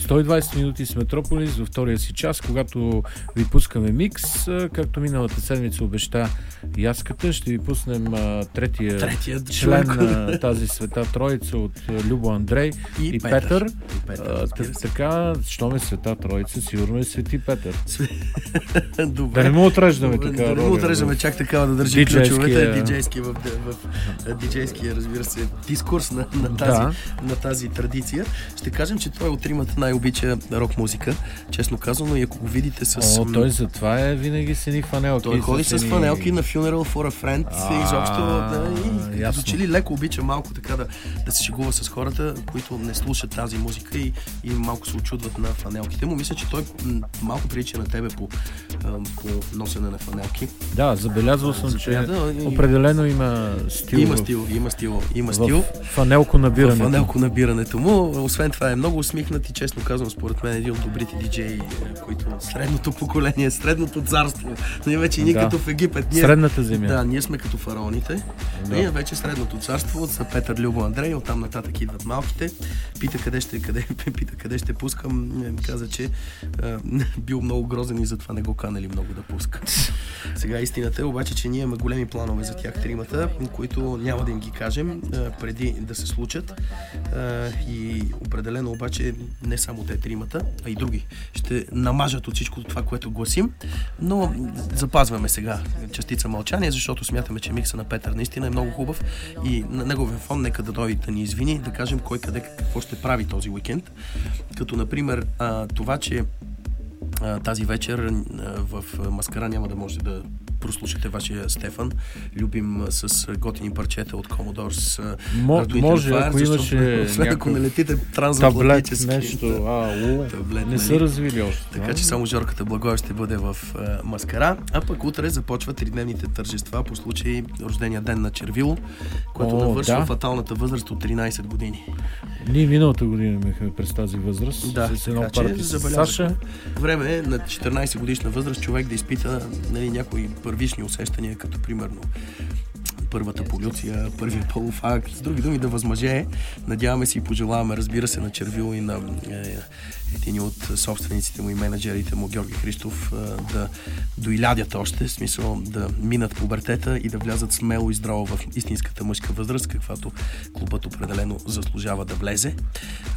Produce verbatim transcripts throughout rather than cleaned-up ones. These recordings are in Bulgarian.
сто и двайсет минути с Метрополис във втория си час, когато ви пускаме микс. Както миналата седмица обеща Яската, ще ви пуснем а, третия, третия член на тази света троица от Любо, Андрей и, и Петър. Петър. И Петър а, така, що ме света троица, сигурно е Свети Петър. Добре. Да не му отреждаме така. Да не му отреждаме чак така да държи ключовете. Диджейски в, в, в диджейския, разбира се, дискурс на, на, тази, да. на тази традиция. Ще кажем, че той от тримата най-обича рок музика, честно казано, и ако го видите с... О, той затова е винаги с едни фанелки. Той ходи с, с фанелки на Funeral for a Friend а, и изобщо да, и като че ли леко обича малко така да, да се шегува с хората, които не слушат тази музика и, и малко се очудват на фанелките му. Мисля, че той малко прилича на тебе по, по носене на фанелки. Да, забелязвал съм, че да, определено има стил. Има стил, има стил, има стил. Фанелко набирането. В фанелко набирането му. Освен това е много усмихнат и честно казвам, според мен един от добрите диджеи, които средното поколение, средното царство. Ние вече ние да. като в Египет. Ние, Средната земя. Да, ние сме като фараоните. Да. Ние вече средното царство са Петър, Любо, Андрей, оттам нататък идват малките. Пита къде ще, къде, пита къде ще пускам. Ми каза, че а, бил много грозен и затова не го канали много да пуска. Сега истината е обаче, че ние имаме големи планове за тях тримата, които няма да им ги кажем а, преди да се случат. А, и определено обаче не само те тримата, а и други ще намажат от всичко това, което гласим. Но запазваме сега частица мълчание, защото смятаме, че микса на Петър наистина е много хубав и на неговия фон нека да дойде да ни извини, да кажем кой къде какво ще прави този уикенд. Като например а, това, че а, тази вечер а, в Маскара няма да може да прослушате вашия Стефан, любим с готини парчета от Commodores. Мо, може, Fire, ако имаше освен ако не летите трансатлантически. Таблет, нещо, а, о, таблет, не са развили още. Така а? Че само Жорката Благоев ще бъде в а, Маскара, а пък утре започват тридневните тържества по случай рождения ден на Червило, който О, навършва да. фаталната възраст от тринайсет години. Ние миналата година имахме през тази възраст. Да, с едно парти с Саша. Време е на четиринайсет годишна възраст човек да изпита, нали, някои първични усещания, като примерно първата полюция, първия полуфак, с други думи да възмъжее. Надяваме се и пожелаваме, разбира се, на Червило и на е, един от собствениците му и менеджерите му, Георги Христов, е, да доилядят още, в смисъл да минат пубертета и да влязат смело и здраво в истинската мъжка възраст, каквато клубът определено заслужава да влезе. Е,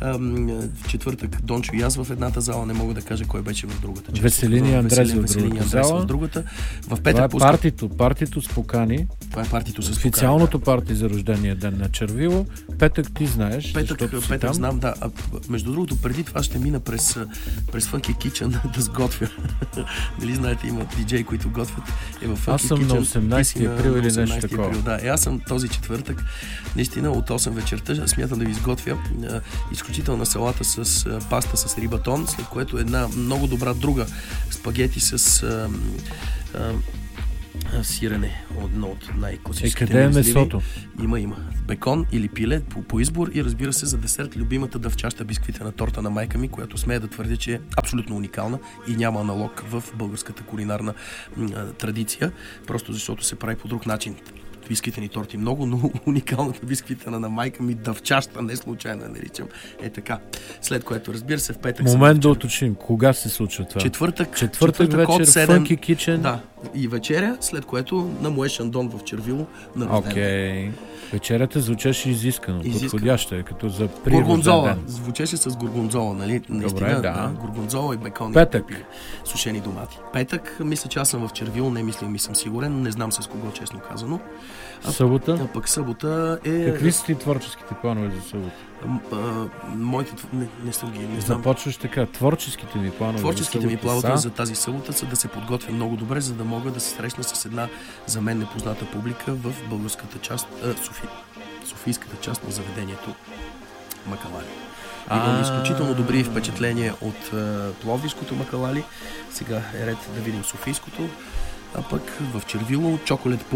в четвъртък Дончо и аз в едната зала, не мога да кажа кой беше в другата. Веселини Андрес в другата зала. В другата. В това е пуска... партито, партито с покани. Това е партито с официалното парти за рождения ден на Червило. Петък ти знаеш. Петък, петък знам, да. А, между другото, преди това ще мина през, през Funky Kitchen да сготвя. Нали знаете, има диджеи, които готвят. Е, в аз съм Kitchen, на осемнайсети април или нещо такова. Да, е, аз съм този четвъртък. Наистина от осем вечерта смятам да ви изготвя а, изключителна салата с а, паста с рибатон, след което една много добра друга спагети с а, а, сирене, едно от най-класическите. Е, къде е месото? Има, има. Бекон или пиле по, по избор и разбира се за десерт любимата дъвчаща бисквитена торта на майка ми, която смея да твърдя, че е абсолютно уникална и няма аналог в българската кулинарна м, традиция, просто защото се прави по друг начин. Бисквитени торти много, но уникалната бисквитена на майка ми, дъвчаща, не случайно я наричам. Е така. След което, разбира се, в петък... Момент да уточним. Кога се случва това? Четвъртък. Четвъртък, четвъртък вечер, седем, Funky Kitchen. Да. И вечеря, след което на Мое Шандон в Червило на рожден ден. Окей. Вечерята звучеше изискано. Изискано. Подходяща е, като за при горгонзола. рожден ден. Звучеше с горгонзола, нали? Добре, наистина, да. Горгонзола и бекон. Петък. И сушени домати. Петък, мисля, че аз съм в Червило, не мисля, ми съм сигурен, не знам с кого, честно казано. А, събота? А пък събота е... Какви са ти творческите планове за събота? А, а, моите... Не, не съм ги... Не знам. Започваш така. Творческите ми планове Творческите ми планове са... за тази събота са да се подготвя много добре, за да мога да се срещна с една за мен непозната публика в българската част, а, Софи... Софийската част на заведението Макалали. Имам изключително добри впечатления от а, пловдивското Макалали. Сега е ред да видим софийското. А пък в Червило Чоколет Пума,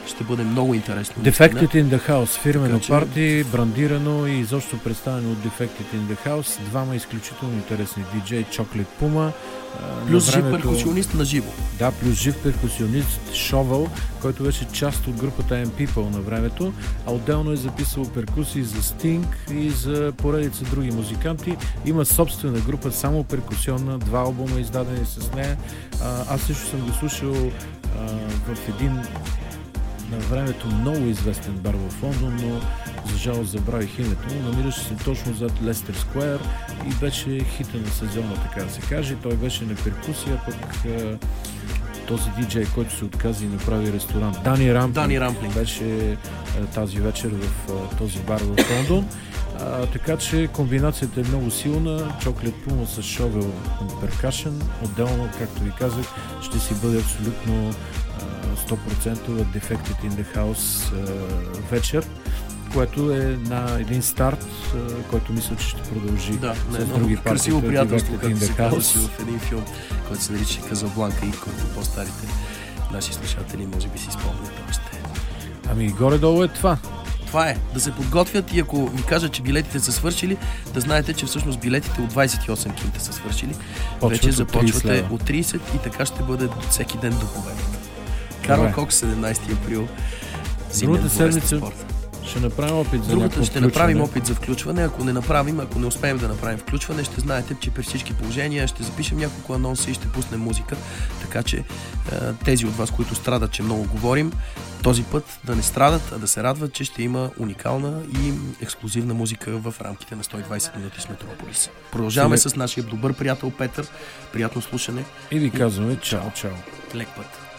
Ще бъде много интересно. Defected in the House, фирмено че... парти, брандирано и изобщо представено от Defected in the House. Двама изключително интересни диджей, Chocolate Puma. Плюс времето... жив перкусионист на живо. Да, плюс жив перкусионист Шовел, който беше част от групата M People на времето, а отделно е записал перкусии за Sting и за поредица други музиканти. Има собствена група, само перкусионна, два албума издадени с нея. А, аз също съм го слушал а, в един на времето много известен бар в Лондон, но за жалост забравих името му. Намираше се точно зад Лестер Сквер и беше хита на сезона, така да се каже. Той беше на перкусия, пък а, този диджей, който се отказа и направи ресторант. Дани Рамплинг, Дани Рамплинг. беше а, тази вечер в а, този бар в Лондон. А, така че комбинацията е много силна. Chocolate Puma с Shovel Percussion. Отделно, както ви казах, ще си бъде абсолютно сто процента Defected in the House uh, вечер, което е на един старт, uh, който мисля, че ще продължи да, с не, други парти. Красиво приятелство, както се казваше в един филм, който се нарича Казабланка и който по-старите наши слушатели може би си спомнят още. Ами горе-долу е това. Това е. Да се подготвят и ако ви кажат, че билетите са свършили, да знаете, че всъщност билетите от двадесет и осем кинта са свършили. Почват вече от започвате от тридесет и така ще бъде всеки ден до победата. Карл Кокс, седемнадесети април. Другата седмица ще направим опит за Другата някакво ще включване. направим опит за включване. Ако не направим, ако не успеем да направим включване, ще знаете, че при всички положения ще запишем няколко анонса и ще пуснем музика. Така че тези от вас, които страдат, че много говорим, този път да не страдат, а да се радват, че ще има уникална и ексклюзивна музика в рамките на сто и двадесет минути с Метрополис. Продължаваме Сега... с нашия добър приятел Петър. Приятно слушане. И ви казваме чао, чао. Лек път.